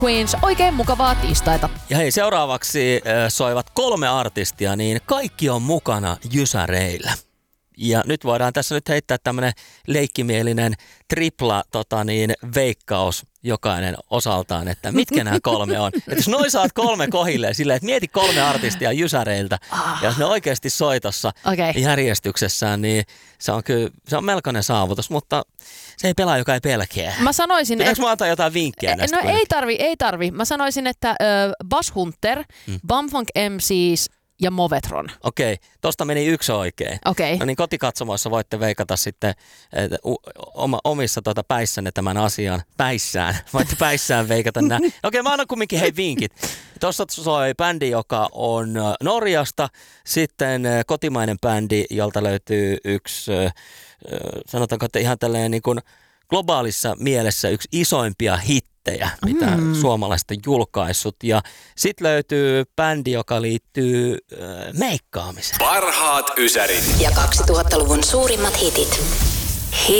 Queens, oikein mukavaa tiistaita. Ja hei, seuraavaksi soivat 3 artistia, niin kaikki on mukana Jysäreillä. Ja nyt voidaan tässä nyt heittää tämmönen leikkimielinen tripla veikkaus jokainen osaltaan, että mitkä nämä 3 on. Että jos noin saat 3 kohilleen silleen, että mieti 3 artistia Jysäreiltä ja jos ne oikeasti soitossa järjestyksessään, niin se on melkoinen saavutus, mutta se ei pelaa, joka ei pelkää. Mä sanoisin, pitääkö mä antaa jotain vinkkiä näistä? No ei tarvi. Mä sanoisin, että Bass Hunter, Bumfunk MCs ja Movetron. Okei, tosta meni 1 oikein. Okei. No niin, kotikatsomoissa voitte veikata sitten omissa päissänne tämän asian. Voitte päissään veikata nämä. Okei, mä annan kumminkin vinkit. Tuossa soi bändi, joka on Norjasta. Sitten kotimainen bändi, jolta löytyy yksi, sanotaanko, että ihan tälleen niin kuin globaalissa mielessä yksi isoimpia hittejä, mitä suomalaiset on julkaissut. Ja sitten löytyy bändi, joka liittyy meikkaamiseen. Parhaat ysärit. Ja 2000-luvun suurimmat hitit.